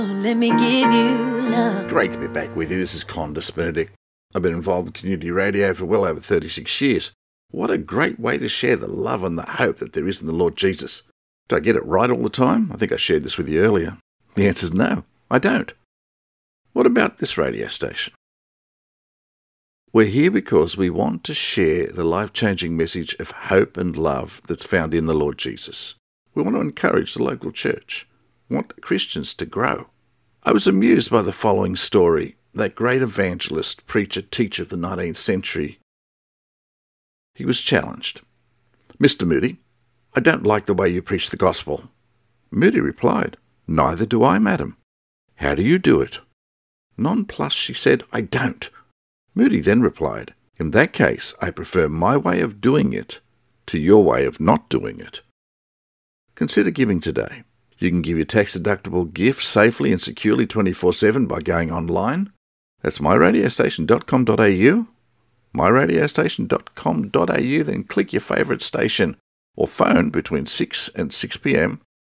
Let me give you love. Great to be back with you. This is Condis Benedict. I've been involved in community radio for well over 36 years. What a great way to share the love and the hope that there is in the Lord Jesus. Do I get it right all the time? I think I shared this with you earlier. The answer is no, I don't. What about this radio station? We're here because we want to share the life-changing message of hope and love that's found in the Lord Jesus. We want to encourage the local church. We want Christians to grow. I was amused by the following story. That great evangelist, preacher, teacher of the 19th century, he was challenged. "Mr. Moody, I don't like the way you preach the gospel." Moody replied, "Neither do I, madam." "How do you do it?" Nonplussed, she said, "I don't." Moody then replied, "In that case, I prefer my way of doing it to your way of not doing it." Consider giving today. You can give your tax-deductible gift safely and securely 24/7 by going online. That's myradiostation.com.au, myradiostation.com.au, then click your favourite station or phone between 6 and 6 p.m,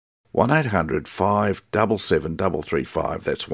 1-800-577-335. That's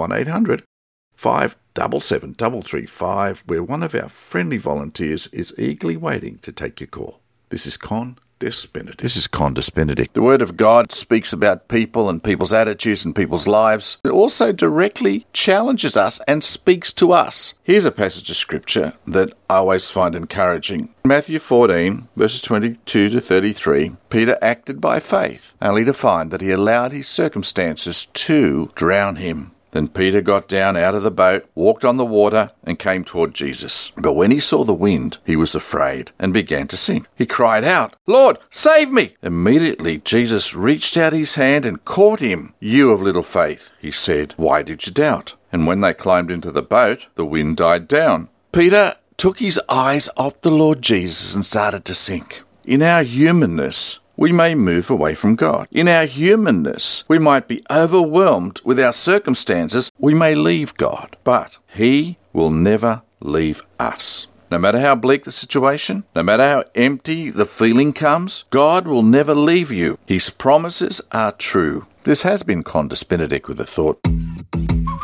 1-800-577-335, where one of our friendly volunteers is eagerly waiting to take your call. This is Condis Benedict. This is Condis Benedict. The Word of God speaks about people and people's attitudes and people's lives. It also directly challenges us and speaks to us. Here's a passage of Scripture that I always find encouraging. Matthew 14, verses 22 to 33, Peter acted by faith, only to find that he allowed his circumstances to drown him. Then Peter got down out of the boat, walked on the water, and came toward Jesus. But when he saw the wind, he was afraid and began to sink. He cried out, "Lord, save me!" Immediately Jesus reached out his hand and caught him. "You of little faith," he said, "why did you doubt?" And when they climbed into the boat, the wind died down. Peter took his eyes off the Lord Jesus and started to sink. In our humanness, we may move away from God. In our humanness, we might be overwhelmed with our circumstances. We may leave God, but He will never leave us. No matter how bleak the situation, no matter how empty the feeling comes, God will never leave you. His promises are true. This has been Condis Benedict with a thought.